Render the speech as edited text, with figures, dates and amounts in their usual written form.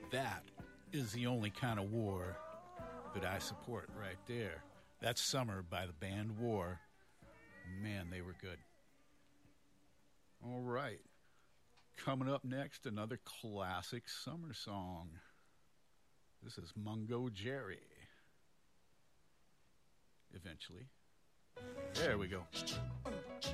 That is the only kind of war that I support right there. That's Summer by the band War. Man, they were good. All right. Coming up next, another classic summer song. This is Mungo Jerry. Eventually. There we go.